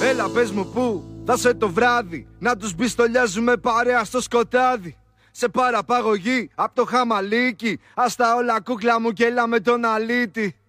Έλα πες μου πού θα σε το βράδυ, να τους μπιστολιάζουμε παρέα στο σκοτάδι. Σε παραπαγωγή απ' το χαμαλίκι, ας τα όλα κούκλα μου και έλα με τον αλήτη.